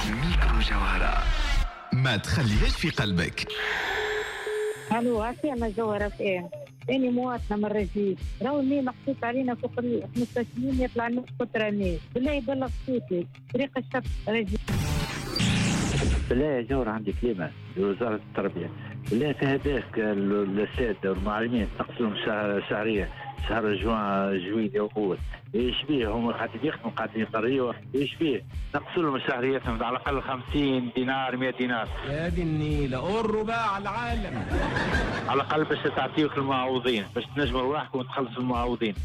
ميكرو جوهرة، ما تخليهاش في قلبك. الو عافية ما جوهرة فين؟ أنا مواطنة من الرجيب، راهو الماء محطوط علينا فوق ال 15 يوم يطلع نص قطرة ماء، بالله يبلغ صوتي، طريق الشط رجيب. بالله يا جور عندي كلمة لوزارة التربية، بالله فهداك الأساتذة والمعلمين تقسم شهرية شهر جويلية وأول، ايش بيه هم قاعدين يخدموا قاعدين يطريوا، ايش بيه نقصوا لهم شهريتهم على الأقل 50 دينار 100 دينار. يا دي النيلة الرباع على العالم على الأقل باش تعطيوك المعوضين باش تنجموا روحكم وتخلصوا المعوضين.